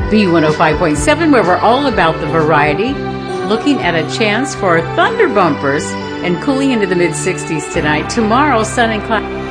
B105.7, where we're all about the variety, looking at a chance for thunder bumpers and cooling into the mid-60s tonight. Tomorrow, sun and clouds.